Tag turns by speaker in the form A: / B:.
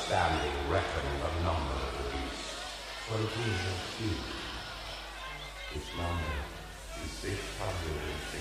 A: standing reckoning of number of the beast. 20 is your cue. Its number is 660.